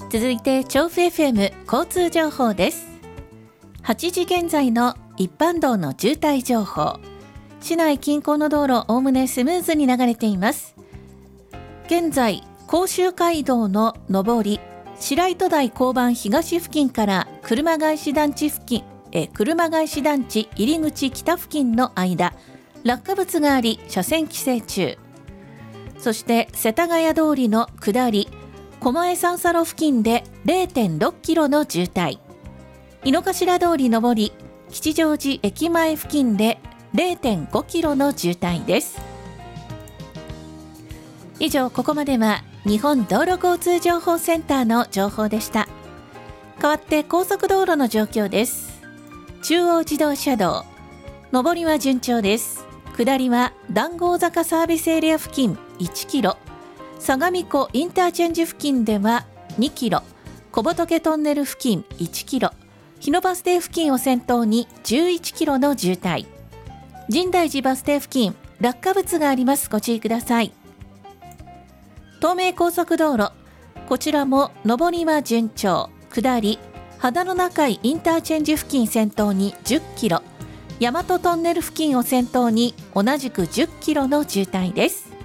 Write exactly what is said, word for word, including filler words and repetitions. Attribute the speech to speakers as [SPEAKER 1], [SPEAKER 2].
[SPEAKER 1] 続いて調布 エフエム 交通情報です。はちじ現在の一般道の渋滞情報。市内近郊の道路おおむねスムーズに流れています。現在甲州街道の上り白糸台交番東付近から車返し団地付近え車返し団地入り口北付近の間、落下物があり車線規制中。そして世田谷通りの下り狛江三叉路付近で れいてんろっキロの渋滞、井の頭通り上り吉祥寺駅前付近で れいてんごキロの渋滞です。以上、ここまでは日本道路交通情報センターの情報でした。代わって高速道路の状況です。中央自動車道上りは順調です。下りは談合坂サービスエリア付近いちキロ、相模湖インターチェンジ付近ではにキロ、小仏トンネル付近いちキロ、日野バス停付近を先頭にじゅういちキロの渋滞、深大寺バス停付近落下物があります。ご注意ください。東名高速道路、こちらも上りは順調、下り秦野中井インターチェンジ付近先頭にじゅっキロ、大和トンネル付近を先頭に同じくじゅっキロの渋滞です。